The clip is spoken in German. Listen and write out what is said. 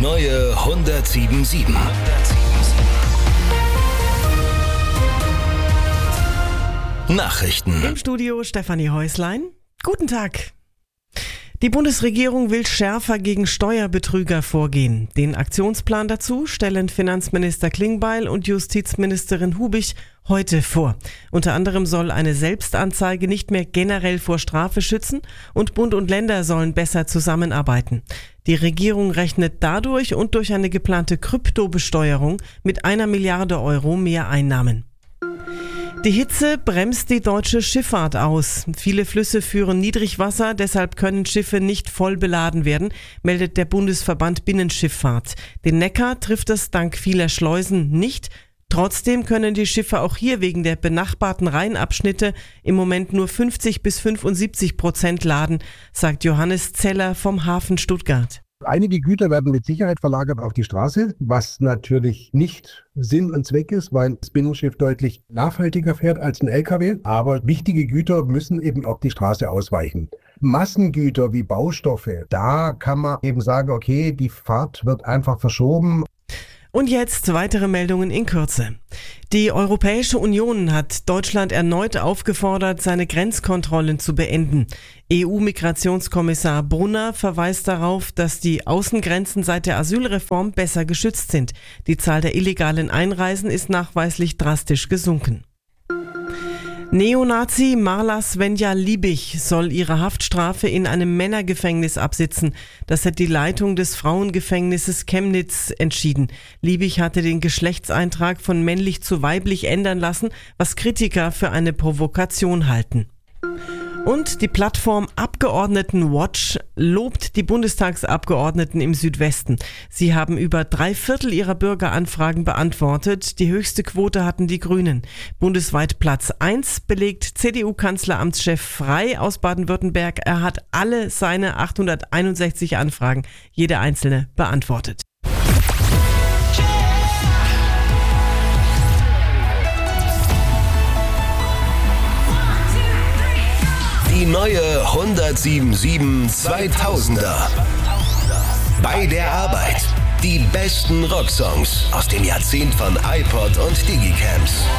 neue 107.7. Nachrichten. Im Studio Stefanie Häuslein. Guten Tag. Die Bundesregierung will schärfer gegen Steuerbetrüger vorgehen. Den Aktionsplan dazu stellen Finanzminister Klingbeil und Justizministerin Hubich heute vor. Unter anderem soll eine Selbstanzeige nicht mehr generell vor Strafe schützen und Bund und Länder sollen besser zusammenarbeiten. Die Regierung rechnet dadurch und durch eine geplante Kryptobesteuerung mit 1 Milliarde Euro mehr Einnahmen. Die Hitze bremst die deutsche Schifffahrt aus. Viele Flüsse führen Niedrigwasser, deshalb können Schiffe nicht voll beladen werden, meldet der Bundesverband Binnenschifffahrt. Den Neckar trifft es dank vieler Schleusen nicht. Trotzdem können die Schiffe auch hier wegen der benachbarten Rheinabschnitte im Moment nur 50-75% laden, sagt Johannes Zeller vom Hafen Stuttgart. Einige Güter werden mit Sicherheit verlagert auf die Straße, was natürlich nicht Sinn und Zweck ist, weil das Binnenschiff deutlich nachhaltiger fährt als ein LKW. Aber wichtige Güter müssen eben auf die Straße ausweichen. Massengüter wie Baustoffe, da kann man eben sagen, okay, die Fahrt wird einfach verschoben. Und jetzt weitere Meldungen in Kürze. Die Europäische Union hat Deutschland erneut aufgefordert, seine Grenzkontrollen zu beenden. EU-Migrationskommissar Brunner verweist darauf, dass die Außengrenzen seit der Asylreform besser geschützt sind. Die Zahl der illegalen Einreisen ist nachweislich drastisch gesunken. Neonazi Marla Svenja Liebig soll ihre Haftstrafe in einem Männergefängnis absitzen. Das hat die Leitung des Frauengefängnisses Chemnitz entschieden. Liebig hatte den Geschlechtseintrag von männlich zu weiblich ändern lassen, was Kritiker für eine Provokation halten. Und die Plattform Abgeordnetenwatch lobt die Bundestagsabgeordneten im Südwesten. Sie haben über 3/4 ihrer Bürgeranfragen beantwortet. Die höchste Quote hatten die Grünen. Bundesweit Platz 1 belegt CDU-Kanzleramtschef Frey aus Baden-Württemberg. Er hat alle seine 861 Anfragen, jede einzelne, beantwortet. Die neue 107.7 2000er. Bei der Arbeit. Die besten Rocksongs aus dem Jahrzehnt von iPod und Digicams.